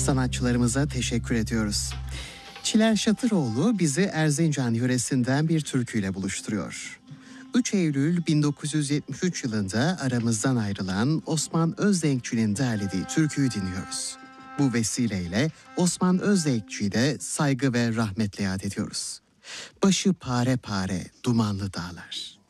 Sanatçılarımıza teşekkür ediyoruz. Çiler Şatıroğlu bizi Erzincan yöresinden bir türküyle buluşturuyor. 3 Eylül 1973 yılında aramızdan ayrılan Osman Özdenkçi'nin derlediği türküyü dinliyoruz. Bu vesileyle Osman Özdenkçi'yi de saygı ve rahmetle yad ediyoruz. Başı pare pare dumanlı dağlar.